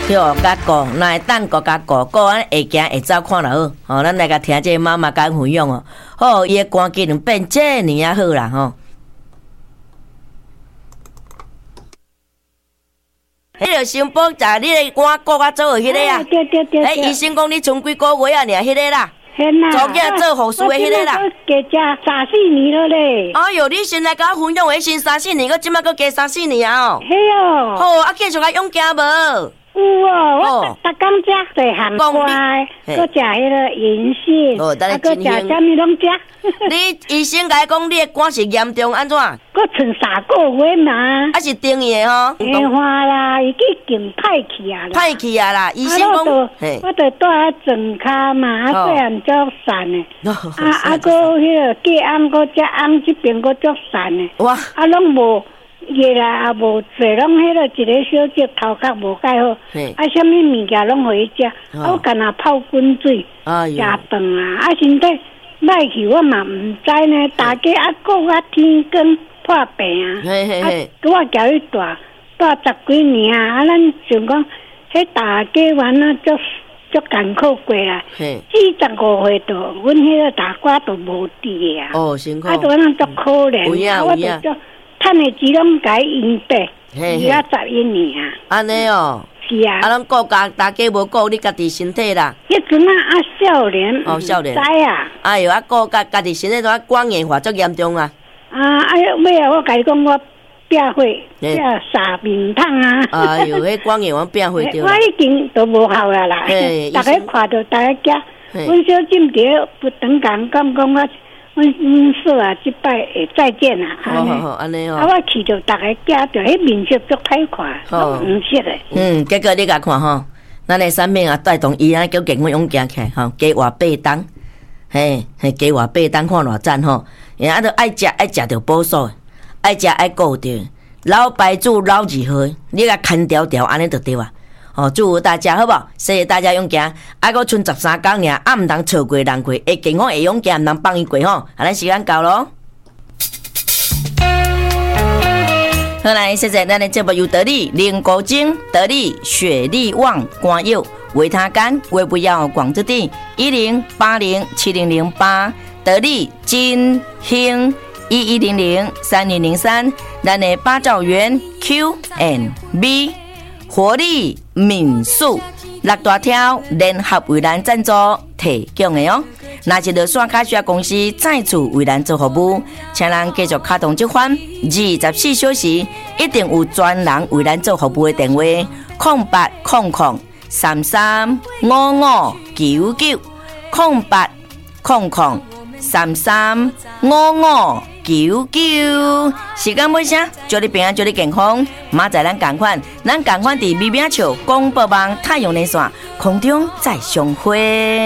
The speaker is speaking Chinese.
对，甲顾，若会等顾甲顾，顾安会行会走看就好。吼，咱来甲听这妈妈甲分享哦。好，伊的歌技能变这呢啊好啦吼。迄个新宝在你的歌顾甲做迄个啊？ 对。 哎，医生讲你剩几个月啊？尔迄个啦。 做囝做护士的迄个啦。 加加3-4年了咧。 哎哟，你先来甲我分享的先3-4年，我即摆搁加3-4年啊哦。 嘿哦。 好，啊继续甲用行无？ 有哦，我刚食细汉瓜，搁食迄个银杏，搁食啥物拢食。 你医生甲讲你的肝是严重安怎？ 搁剩3个月嘛。 啊是定义的吼。 变化啦，已经歹去啊啦。 歹去啊啦，医生讲， 我着住啊床骹嘛，啊细汉足散的。搁迄个隔暗搁食暗这边搁足散的。哇！啊拢无。夜啦也无做，拢迄个一个小姐头壳无介好，啥物物件拢互伊食，我干那泡滚水，食饭啊，身体歹去我嘛毋知呢。大家顾天光破病啊，我叫伊住10几年啊，咱想讲，迄大家玩啊足艰苦过啦。45岁度，阮迄个大瓜都无滴啊， 辛苦。 都咱足可怜，我就趁的钱拢甲伊用白，11年啊。 安尼哦。 是啊。 啊，咱顾大家无顾你家己身体啦。 迄阵少年。 少年。 知啊。 哎哟，顾家己身体都肝硬化足严重啊。 尾我甲你讲，我变火，变3面汤啊。 哎哟，迄肝硬化变火着。 我已经都无效啊啦。大家看到大家惊，阮小金蝶不等讲我。阮说啊，即摆会再见啦。 好，安尼哦。 我去着大家家着，迄面色足歹看，都黄色的。 结果你甲看吼，咱的产品啊，带动伊啊，叫健康勇行起来吼，加活8档，加活8档看偌赞吼。啊，着爱食着补素，爱食爱顾着，老白煮老二号，你甲牵条条安尼就对啊。祝福大家好不好？谢谢大家勇行，还阁剩13天尔，毋通错过人过，会健康会勇行，毋通放伊过吼。咱时间到咯。好来，谢谢咱的节目由得力灵果精、得力雪力旺、肝药、维他肝、胃不要广之地10807008，得力金兴11003203，咱的八兆元 Q&B。活力民宿6大条联合为咱赞助提供的哦。若是落线卡需要公司再次为咱做服务，请咱继续卡动这款24小时一定有专人为咱做服务的电话0800335599 0800335599。时间尾声，祝你平安，祝你健康。明仔咱同款伫微微笑广播网太阳连线空中再相会。